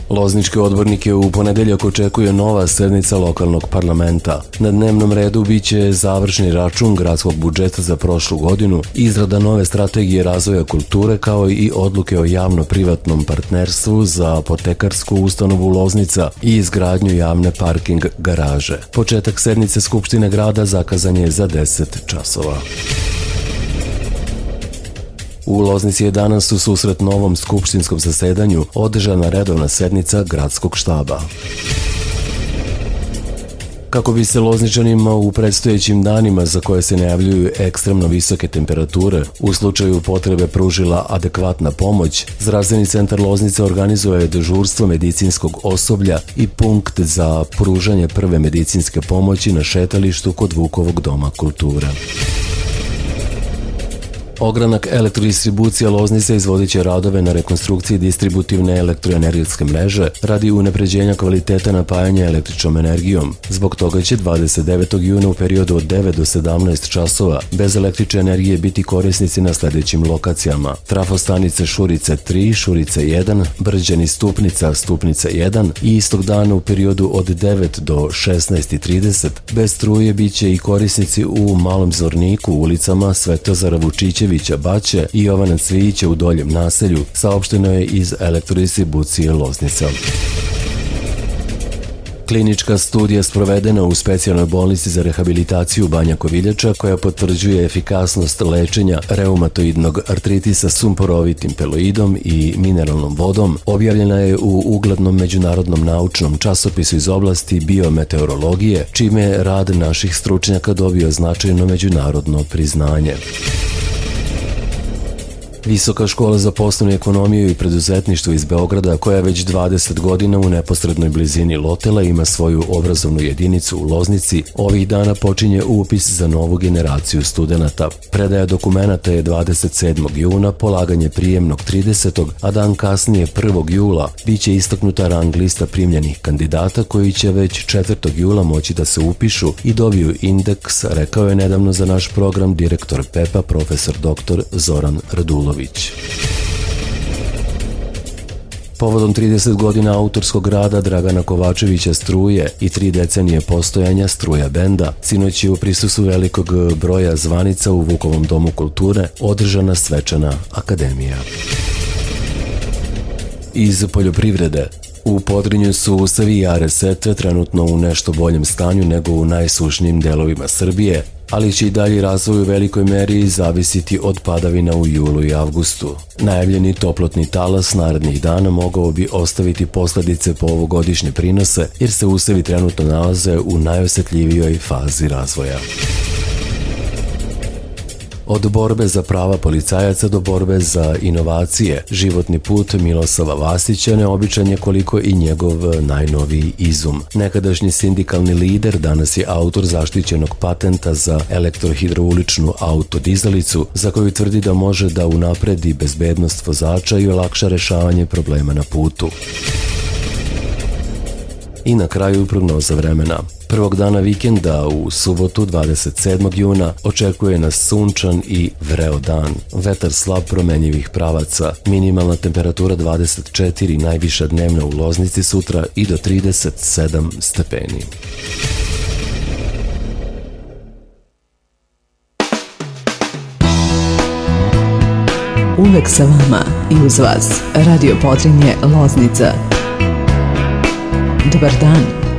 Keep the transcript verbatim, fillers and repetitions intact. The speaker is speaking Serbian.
Lozničke odbornike u ponedeljak očekuje nova sednica lokalnog parlamenta. Na dnevnom redu biće završni račun gradskog budžeta za prošlu godinu, izrada nove strategije razvoja kulture kao i odluke o javno-privatnom partnerstvu za apotekarsku ustanovu Loznica i izgradnju javne parking garaže. Početak sednice Skupštine grada zakazan je za deset časova. U Loznici je danas u susret novom skupštinskom zasedanju održana redovna sednica gradskog štaba. Kako bi se Lozničanima u predstojećim danima za koje se najavljuju ekstremno visoke temperature u slučaju potrebe pružila adekvatna pomoć, Zdravstveni centar Loznica organizuje dežurstvo medicinskog osoblja i punkt za pružanje prve medicinske pomoći na šetalištu kod Vukovog doma kulture. Ogranak Elektrodistribucija Loznica izvodit će radove na rekonstrukciji distributivne elektroenergetske mreže radi unapređenja kvaliteta napajanja električnom energijom. Zbog toga će dvadeset devetog juna u periodu od devet do sedamnaest časova bez električne energije biti korisnici na sledećim lokacijama: trafostanice Šurice tri, Šurice jedan, Brđani Stupnica, Stupnica jedan i istog dana u periodu od devet do šesnaest i trideset bez struje biće i korisnici u Malom Zvorniku, ulicama Svetozara Vučićevića, Baće i Jovana Cvijića u Doljem naselju, saopšteno je iz Elektrodistribucije Loznica. Klinička studija sprovedena u specijalnoj bolnici za rehabilitaciju Banja Koviljača, koja potvrđuje efikasnost lečenja reumatoidnog artritisa sumporovitim peloidom i mineralnom vodom, objavljena je u uglednom međunarodnom naučnom časopisu iz oblasti biometeorologije, čime je rad naših stručnjaka dobio značajno međunarodno priznanje. Visoka škola za poslovnu ekonomiju i preduzetništvo iz Beograda, koja već dvadeset godina u neposrednoj blizini Lotela ima svoju obrazovnu jedinicu u Loznici, ovih dana počinje upis za novu generaciju studenata. Predaja dokumenata je dvadeset sedmog juna, polaganje prijemnog tridesetog, a dan kasnije prvog jula biće istaknuta rang lista primljenih kandidata koji će već četvrtog jula moći da se upišu i dobiju indeks, rekao je nedavno za naš program direktor P E P-a profesor doktor Zoran Radulović. Povodom trideset godina autorskog rada Dragana Kovačevića Struje i tri decenije postojanja Struja benda, sinoć je u prisustvu velikog broja zvanica u Vukovom domu kulture održana svečana akademija. Iz poljoprivrede. U Podrinju su usevi i jare setve trenutno u nešto boljem stanju nego u najsušnijim delovima Srbije, ali će i dalji razvoj u velikoj meri zavisiti od padavina u julu i avgustu. Najavljeni toplotni talas narednih dana mogao bi ostaviti posledice po ovogodišnje prinose, jer se usevi trenutno nalaze u najosetljivijoj fazi razvoja. Od borbe za prava policajaca do borbe za inovacije, životni put Milosava Vasića neobičan je koliko i njegov najnoviji izum. Nekadašnji sindikalni lider danas je autor zaštićenog patenta za elektrohidrouličnu autodizalicu, za koju tvrdi da može da unapredi bezbednost vozača i olakša rešavanje problema na putu. I na kraju prognoza vremena. Prvog dana vikenda u subotu dvadeset sedmog juna očekuje nas sunčan i vreo dan. Vetar slab promenjivih pravaca, minimalna temperatura dvadeset četiri, najviša dnevna u Loznici sutra i do trideset sedam stepeni. Uvek sa vama i uz vas Radio Podrinje Loznica. Dobar dan.